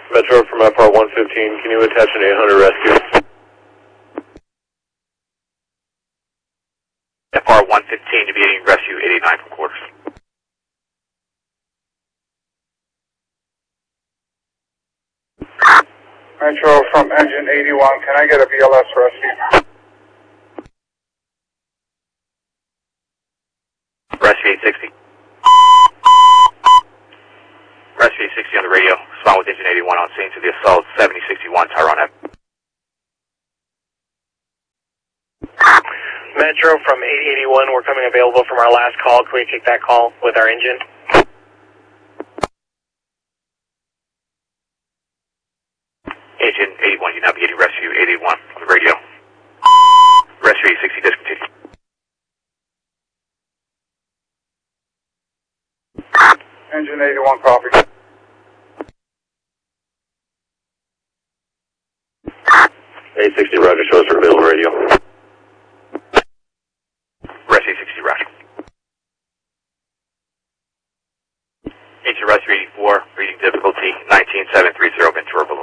Metro from FR 115, can you attach an 800 rescue? FR 115 to be getting rescue 889 from quarters. Metro from engine 81, can I get a BLS rescue? Rescue 860. Rescue 860 on the radio. Respond with engine 81 on scene to the assault 7061 Tyrone Ave. Metro from 881, we're coming available from our last call. Can we take that call with our engine? Engine 81, you now be getting rescue 881 on the radio. Rescue 860 discontinued. Engine 81, copy. 860, roger, show us for available radio. Rescue 860, roger. Engine rescue 84, reading difficulty 19730, Ventura Boulevard.